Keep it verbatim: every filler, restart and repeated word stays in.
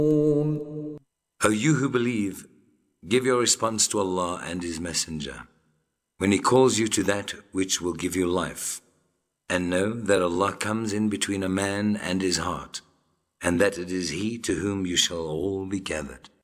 O you who believe, give your response to Allah and His Messenger when He calls you to that which will give you life, and know that Allah comes in between a man and his heart, and that it is He to whom you shall all be gathered.